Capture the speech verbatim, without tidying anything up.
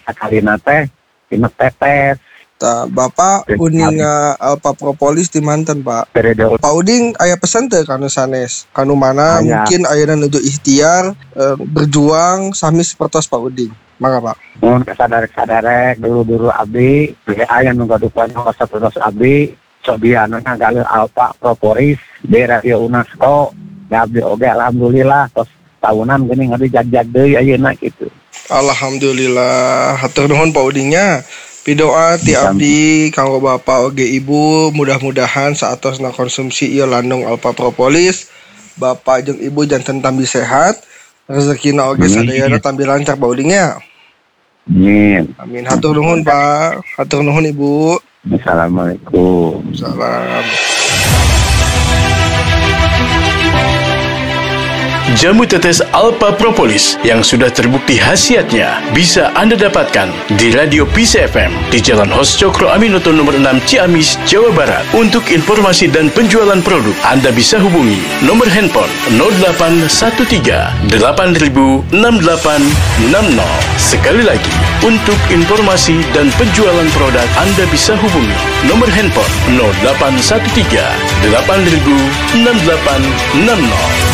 sakalina teh timek tetes. Ta, Bapak uning uh, Alpha Propolis di manten Pak. Periode Pak Uding aya pesan teh kanu sanes, kanu mana Aya. mungkin ayeuna nuju ikhtiar uh, berjuang sami sapertos Pak Uding. Mangga Pak. mun sadarek-sadarek dulu-dulu abdi ge aya nu gadupan sapertos abdi sobiana ngagale Alpha Propolis di radio UNESCO. Da abdi oge alhamdulillah tos tahunan geuning abdi jag-jag deui ayeuna kitu. Alhamdulillah, hatur nuhun Pak Udingnya. Pidoa ti abdi kanggo Bapak oge Ibu, mudah-mudahan saatosna konsumsi ieu landung Alpha Propolis, Bapak jeung Ibu janten tambi sehat, rezekina oge sadayana tambi lancar Pak Udingnya. Amin. Amin. Hatur nuhun Pak, hatur nuhun Ibu. Assalamualaikum. Salam. Jamu tetes Alpha Propolis yang sudah terbukti khasiatnya bisa Anda dapatkan di Radio Peace F M di Jalan Hos Cokro Aminoto nomor enam Ciamis, Jawa Barat. Untuk informasi dan penjualan produk, Anda bisa hubungi nomor handphone nol delapan satu tiga delapan nol enam delapan enam nol. Sekali lagi, untuk informasi dan penjualan produk, Anda bisa hubungi nomor handphone nol delapan satu tiga delapan nol enam delapan enam nol.